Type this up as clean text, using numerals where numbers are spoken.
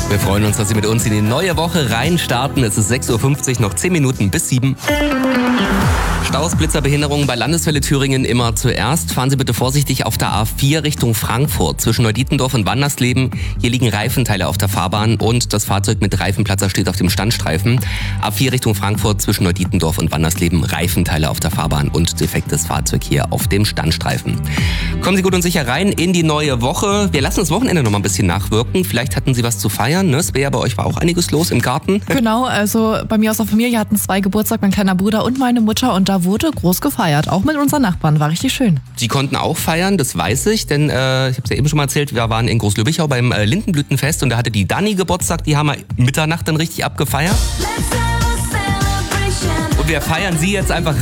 Wir freuen uns, dass Sie mit uns in die neue Woche reinstarten. Es ist 6.50 Uhr, noch 10 Minuten bis 7. Staus, Blitzerbehinderungen bei Landeswelle Thüringen immer zuerst. Fahren Sie bitte vorsichtig auf der A4 Richtung Frankfurt zwischen Neudietendorf und Wandersleben. Hier liegen Reifenteile auf der Fahrbahn und das Fahrzeug mit Reifenplatzer steht auf dem Standstreifen. A4 Richtung Frankfurt zwischen Neudietendorf und Wandersleben. Reifenteile auf der Fahrbahn und defektes Fahrzeug hier auf dem Standstreifen. Kommen Sie gut und sicher rein in die neue Woche. Wir lassen das Wochenende noch mal ein bisschen nachwirken. Vielleicht hatten Sie was zu feiern, ne? Svea, bei euch war auch einiges los im Garten. Genau, also bei mir aus der Familie hatten 2 Geburtstag, mein kleiner Bruder und meine Mutter, und da wurde groß gefeiert, auch mit unseren Nachbarn, war richtig schön. Sie konnten auch feiern, das weiß ich, denn ich habe es ja eben schon mal erzählt, wir waren in Großlübbichau beim Lindenblütenfest und da hatte die Dani Geburtstag, die haben wir Mitternacht dann richtig abgefeiert. Und wir feiern sie jetzt einfach